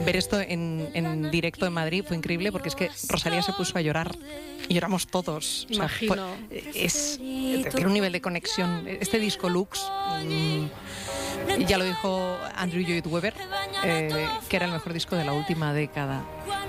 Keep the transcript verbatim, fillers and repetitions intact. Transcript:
ver esto en, en directo en Madrid fue increíble, porque es que Rosalía se puso a llorar y lloramos todos. O sea, Imagino. fue- es, tiene un nivel de conexión. Este disco Lux, mm, ya lo dijo Andrew Lloyd Webber, eh, que era el mejor disco de la última década.